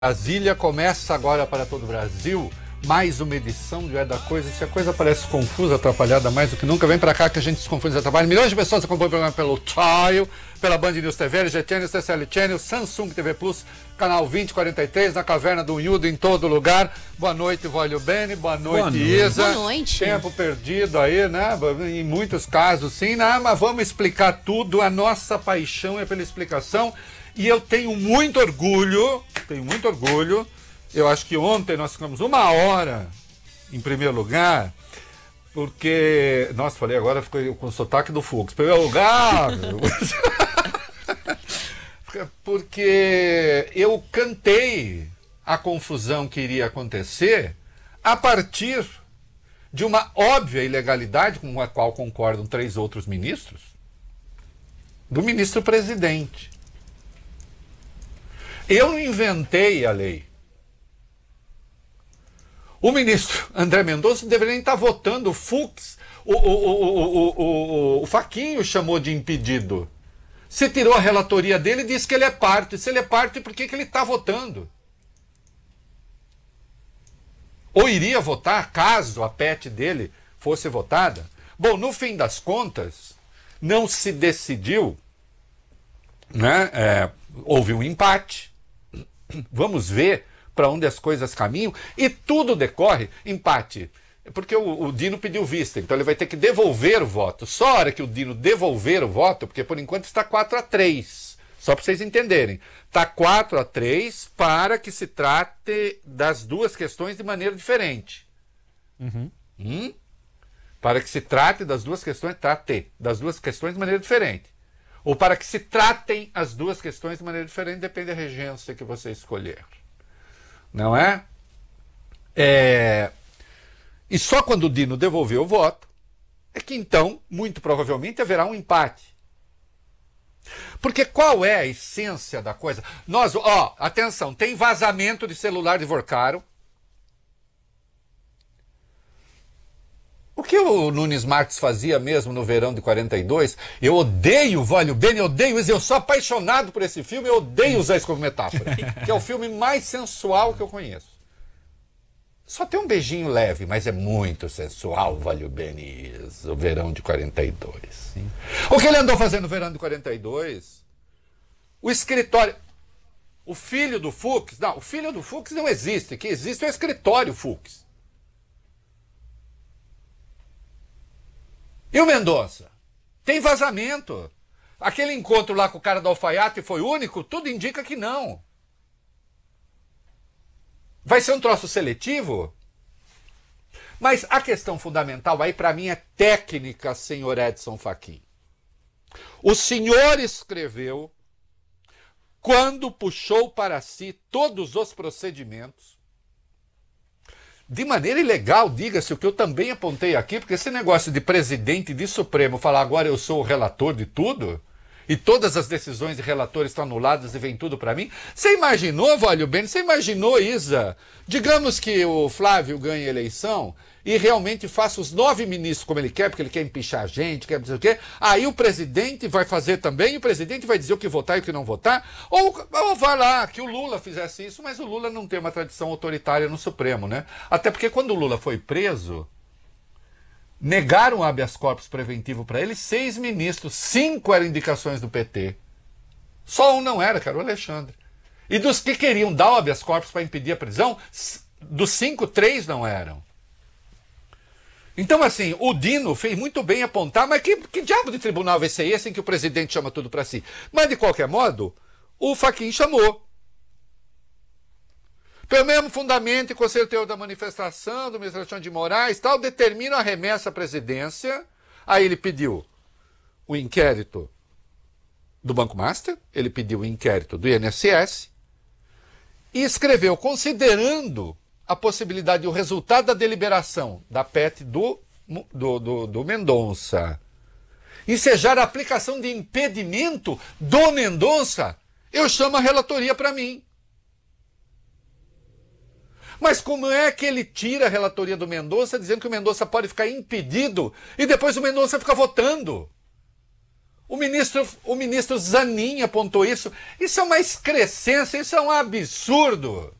Brasília começa agora para todo o Brasil mais uma edição de É da Coisa. Se a coisa parece confusa, atrapalhada mais do que nunca, vem para cá que a gente se confunde e atrapalha. Milhões de pessoas acompanham o programa pelo Tile, pela Band News TV, LG Channel, TCL Channel, Samsung TV Plus, canal 2043, na Caverna do Unhudo, em todo lugar. Boa noite, Vólio Bene, boa noite, Isa. Boa noite. Tempo perdido aí, né? Em muitos casos, sim, né? Mas vamos explicar tudo. A nossa paixão é pela explicação. E eu tenho muito orgulho. Eu acho que ontem nós ficamos uma hora em primeiro lugar, porque... Nossa, falei agora, ficou com o sotaque do Fux. Primeiro lugar... porque eu cantei a confusão que iria acontecer a partir de uma óbvia ilegalidade, com a qual concordam 3 outros ministros, do ministro-presidente. Eu não inventei a lei. O ministro André Mendonça deveria estar votando o Fux. O Fachinho chamou de impedido. Você tirou a relatoria dele e disse que ele é parte. Se ele é parte, por que ele está votando? Ou iria votar caso a PET dele fosse votada? Bom, no fim das contas, não se decidiu, né? Houve um empate. Vamos ver para onde as coisas caminham, e tudo decorre empate, porque o Dino pediu vista, então ele vai ter que devolver o voto. Só a hora que o Dino devolver o voto, porque por enquanto está 4-3, só para vocês entenderem, está 4-3 para que se trate das duas questões de maneira diferente. Para que se trate das duas questões, das duas questões de maneira diferente. Ou para que se tratem as duas questões de maneira diferente, depende da regência que você escolher. Não é? E só quando o Dino devolver o voto, é que então, muito provavelmente, haverá um empate. Porque qual é a essência da coisa? Atenção, tem vazamento de celular de Vorcaro. O que o Nunes Marques fazia mesmo no verão de 42? Eu odeio o Vólio Bene, eu odeio isso, eu sou apaixonado por esse filme, eu odeio usar isso como metáfora, que é o filme mais sensual que eu conheço. Só tem um beijinho leve, mas é muito sensual, Vólio Bene, o verão de 42. Sim. O que ele andou fazendo no verão de 42? O escritório... O filho do Fux... Não, o filho do Fux não existe, o que existe é o escritório Fux. E o Mendonça? Tem vazamento. Aquele encontro lá com o cara do alfaiate foi único? Tudo indica que não. Vai ser um troço seletivo? Mas a questão fundamental aí para mim é técnica, senhor Edson Fachin. O senhor escreveu, quando puxou para si todos os procedimentos, de maneira ilegal, diga-se, o que eu também apontei aqui, porque esse negócio de presidente de Supremo falar agora eu sou o relator de tudo, e todas as decisões de relator estão anuladas e vem tudo para mim. Você imaginou, Vólio Bene, você imaginou, Isa? Digamos que o Flávio ganhe a eleição e realmente faça os 9 ministros como ele quer, porque ele quer empichar a gente, quer dizer o quê. Aí o presidente vai fazer também, e o presidente vai dizer o que votar e o que não votar. Ou vai lá, que o Lula fizesse isso, mas o Lula não tem uma tradição autoritária no Supremo, né? Até porque quando o Lula foi preso, negaram o habeas corpus preventivo para ele 6 ministros, 5 eram indicações do PT. Só um não era, que era o Alexandre. E dos que queriam dar o habeas corpus para impedir a prisão, dos 5, 3 não eram. Então, assim, o Dino fez muito bem apontar, mas que diabo de tribunal vai ser esse em que o presidente chama tudo para si? Mas, de qualquer modo, o Fachin chamou. Pelo mesmo fundamento e conselho teor da manifestação, da administração de Moraes, tal, determina a remessa à presidência. Aí ele pediu o inquérito do Banco Master, ele pediu o inquérito do INSS e escreveu, considerando a possibilidade, o resultado da deliberação da PET do Mendonça, ensejar a aplicação de impedimento do Mendonça, eu chamo a relatoria para mim. Mas como é que ele tira a relatoria do Mendonça dizendo que o Mendonça pode ficar impedido e depois o Mendonça fica votando? O ministro Zanin apontou isso. Isso é uma excrescência, isso é um absurdo.